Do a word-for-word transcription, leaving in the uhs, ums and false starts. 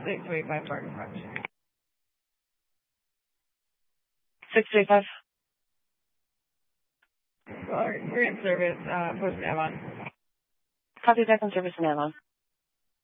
six two eight five Barton Front. six two eight five. Well, we're in service, uh, post Avon. Copy back on service in Avon.